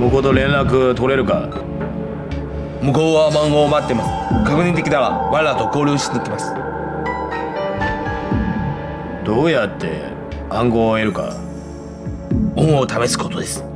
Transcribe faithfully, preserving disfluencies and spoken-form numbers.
向こうと連絡取れるか？ 向こうは暗号を待ってます。確認できたら我らと合流しに来ます。 どうやって暗号を得るか？ 恩を試すことです。